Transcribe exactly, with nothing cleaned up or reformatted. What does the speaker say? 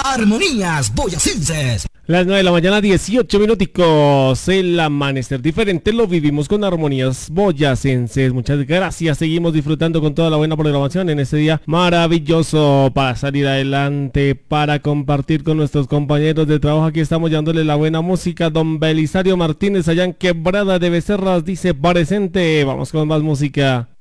Armonías Boyacenses. Las nueve de la mañana, dieciocho minuticos. El amanecer diferente lo vivimos con Armonías Boyacenses. Muchas gracias. Seguimos disfrutando con toda la buena programación en este día maravilloso para salir adelante, para compartir con nuestros compañeros de trabajo. Aquí estamos llevándole la buena música. Don Belisario Martínez allá en Quebrada de Becerras dice presente. Vamos con más música.